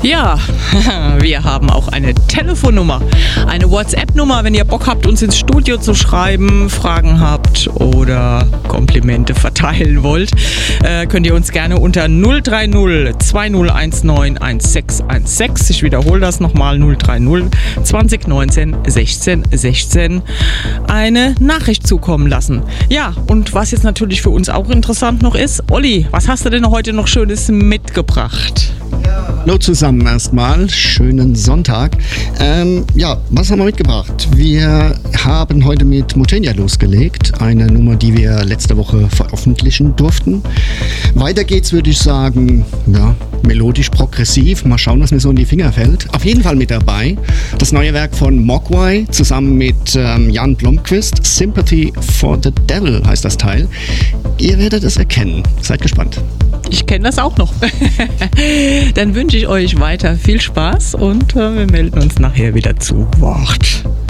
Ja, wir haben auch eine Telefonnummer, eine WhatsApp-Nummer, wenn ihr Bock habt, uns ins Studio zu schreiben, Fragen habt oder Komplimente verteilen wollt, könnt ihr uns gerne unter 030 2019 1616, ich wiederhole das nochmal, 030 2019 1616, eine Nachricht zukommen lassen. Ja, und was jetzt natürlich für uns auch interessant noch ist, Olli, was hast du denn heute noch Schönes mitgebracht? Hallo zusammen erstmal, schönen Sonntag. Was haben wir mitgebracht? Wir haben heute mit Mutenya losgelegt, eine Nummer, die wir letzte Woche veröffentlichen durften. Weiter geht's, würde ich sagen, melodisch progressiv. Mal schauen, was mir so in die Finger fällt. Auf jeden Fall mit dabei das neue Werk von Mogwai zusammen mit Jan Blomqvist. Sympathy for the Devil heißt das Teil. Ihr werdet es erkennen. Seid gespannt. Ich kenne das auch noch. Dann wünsche ich euch weiter viel Spaß und wir melden uns nachher wieder zu Wort.